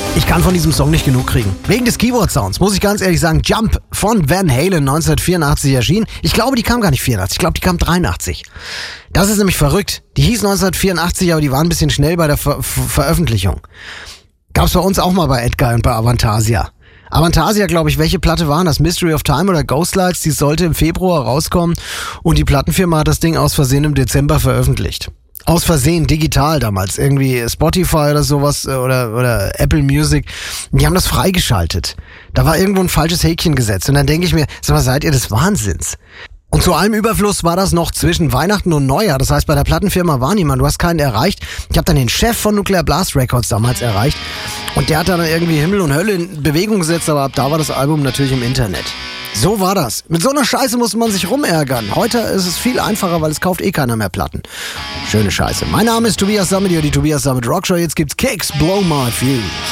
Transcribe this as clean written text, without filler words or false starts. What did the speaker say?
Ich kann von diesem Song nicht genug kriegen. Wegen des Keyboard-Sounds, muss ich ganz ehrlich sagen. Jump von Van Halen 1984 erschienen. Ich glaube, die kam gar nicht 84, ich glaube, die kam 83. Das ist nämlich verrückt. Die hieß 1984, aber die waren ein bisschen schnell bei der Veröffentlichung. Gab's bei uns auch mal bei Edguy und bei Avantasia. Avantasia, glaube ich, welche Platte waren das? Mystery of Time oder Ghostlights? Die sollte im Februar rauskommen und die Plattenfirma hat das Ding aus Versehen im Dezember veröffentlicht. Aus Versehen, digital damals, irgendwie Spotify oder sowas oder Apple Music. Die haben das freigeschaltet. Da war irgendwo ein falsches Häkchen gesetzt. Und dann denke ich mir, sag mal, seid ihr des Wahnsinns? Und zu allem Überfluss war das noch zwischen Weihnachten und Neujahr. Das heißt, bei der Plattenfirma war niemand. Du hast keinen erreicht. Ich habe dann den Chef von Nuclear Blast Records damals erreicht. Und der hat dann irgendwie Himmel und Hölle in Bewegung gesetzt. Aber ab da war das Album natürlich im Internet. So war das. Mit so einer Scheiße musste man sich rumärgern. Heute ist es viel einfacher, weil es kauft eh keiner mehr Platten. Schöne Scheiße. Mein Name ist Tobias Sammet, die Tobias Sammet Rockshow. Jetzt gibt's Kicks, Blow My Fuse.